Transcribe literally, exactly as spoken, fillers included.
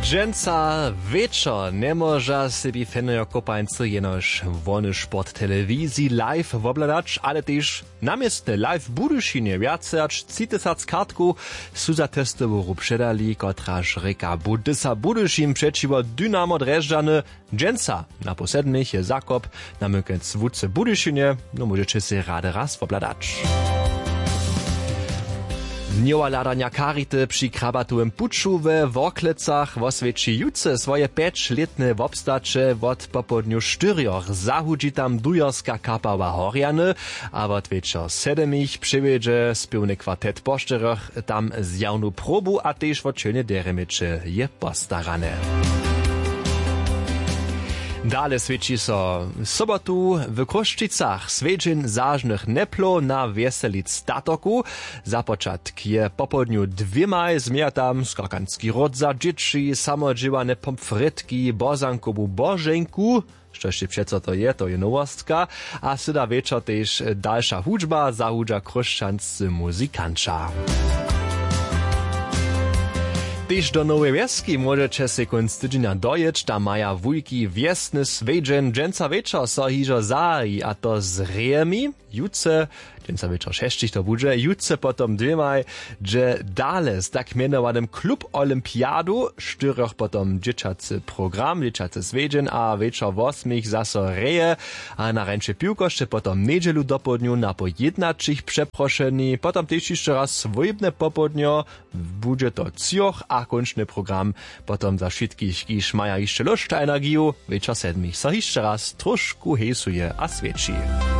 Dżęca wieczor nie może sobie fenujo kopańcy jenoż wolny sport telewizji live wobladać, ale też namiestne live w Budyszynie wiace aż trzydzieści kartków su za testowo przedali, kotraż reka Budysa Budyszin przeciwko Dynamo Dreżdżany. Dżęca na posednych je Zakop na mykęc wódce Budyszynie, no możecie się rady raz wobladać. Dniowa ladania karity przy krabatujem puczu we Worklecach oswieci juce swoje pięcioletne wobstacze od popodniu czterioch zahudzi tam dujorska kapała Horiany, a od wieczor sedemich przywiedzie spiewny kwartet po czterech tam zjawnu probu, a też od cielnie deremicze je postarane. Dale svědčí so sobotu w Koščicach svědčin zážnych neplo na Veselic statoku. Započatk je popodniu dvěmaj zmija tam skakanski rod za dzieci, samodživané pomfritki, bozankovu boženku, štož přeco to je, to je nowostka, a syda večer tež dalša hudžba zahudža kruščanscy muzikanča. Tyž do Nowej Wieski możecie się konc tydzienia dojeć, tam maja wujki wiesny swiedźen dżęca wieczor so hižo zari, a to z rejemi, jutce, dżęca wieczor sześcich to budże, jutce potom dwymaj, że dale z tak mianowanym klub olimpiadu, sztyroch potom dzieciacy program, dzieciacy swiedźen, a wieczor osmich zaso reje, a na ręcze piłkoszcze potom niedzielu do południu na pojednaczych przeproszeni, potom też jeszcze raz swojebne popodnio, budże to cioch, a kończny program potom za wszystkich, kiż maja jeszcze luszcza energiu, wieczor sedmich so jeszcze raz troszkę hejsuje a swieci.